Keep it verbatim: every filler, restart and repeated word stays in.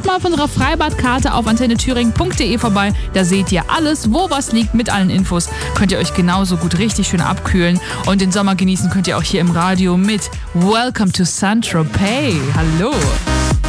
Schaut mal auf unserer Freibadkarte auf antenne thüringen punkt de vorbei. Da seht ihr alles, wo was liegt mit allen Infos. Könnt ihr euch genauso gut richtig schön abkühlen. Und den Sommer genießen könnt ihr auch hier im Radio mit Welcome to Saint-Tropez. Hallo!